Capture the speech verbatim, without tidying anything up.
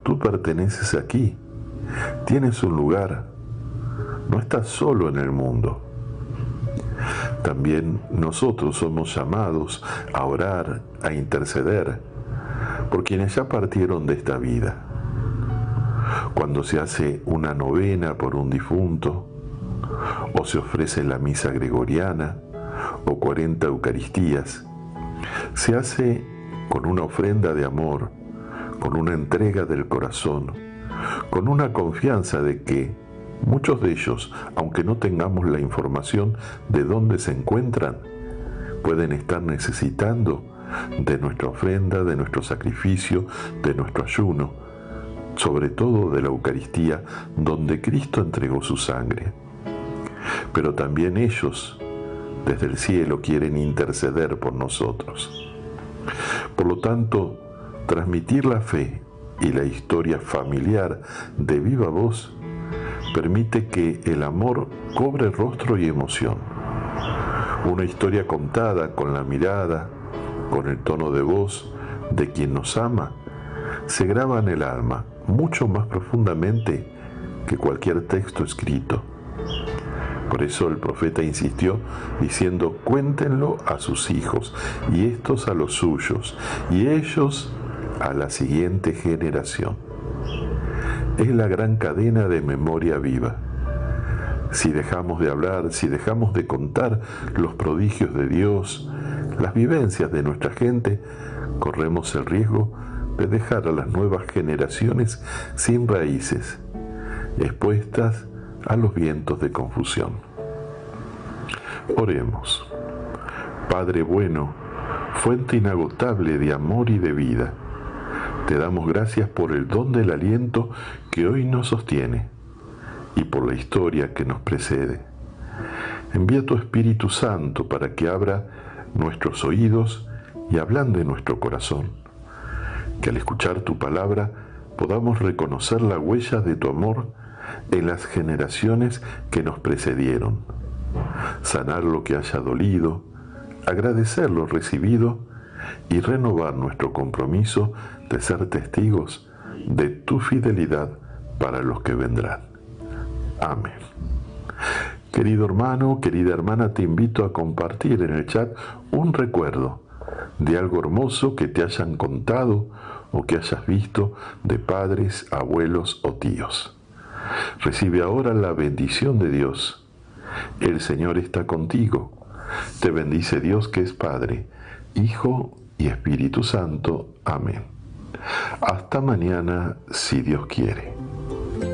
Tú perteneces aquí, tienes un lugar, no estás solo en el mundo. También nosotros somos llamados a orar, a interceder por quienes ya partieron de esta vida. Cuando se hace una novena por un difunto, o se ofrece la misa gregoriana, o cuarenta Eucaristías, se hace con una ofrenda de amor, con una entrega del corazón, con una confianza de que muchos de ellos, aunque no tengamos la información de dónde se encuentran, pueden estar necesitando de nuestra ofrenda, de nuestro sacrificio, de nuestro ayuno, sobre todo de la Eucaristía, donde Cristo entregó su sangre. Pero también ellos, desde el cielo, quieren interceder por nosotros. Por lo tanto, transmitir la fe y la historia familiar de viva voz permite que el amor cobre rostro y emoción. Una historia contada con la mirada, con el tono de voz de quien nos ama, se graba en el alma mucho más profundamente que cualquier texto escrito. Por eso el profeta insistió diciendo: cuéntenlo a sus hijos, y estos a los suyos, y ellos a la siguiente generación. Es la gran cadena de memoria viva. Si dejamos de hablar, si dejamos de contar los prodigios de Dios, las vivencias de nuestra gente, corremos el riesgo de dejar a las nuevas generaciones sin raíces, expuestas a los vientos de confusión. Oremos. Padre bueno, fuente inagotable de amor y de vida, te damos gracias por el don del aliento que hoy nos sostiene y por la historia que nos precede. Envía tu Espíritu Santo para que abra nuestros oídos y ablande nuestro corazón, que al escuchar tu palabra podamos reconocer la huella de tu amor en las generaciones que nos precedieron, sanar lo que haya dolido, agradecer lo recibido y renovar nuestro compromiso de ser testigos de tu fidelidad para los que vendrán. Amén. Querido hermano, querida hermana, te invito a compartir en el chat un recuerdo de algo hermoso que te hayan contado o que hayas visto de padres, abuelos o tíos. Recibe ahora la bendición de Dios. El Señor está contigo. Te bendice Dios, que es Padre, Hijo y Espíritu Santo. Amén. Hasta mañana, si Dios quiere.